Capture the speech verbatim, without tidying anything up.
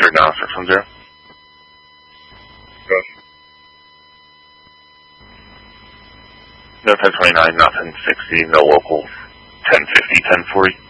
Air now, six one zero. Yes. No ten twenty-nine, not ten sixty, no local ten fifty, ten forty.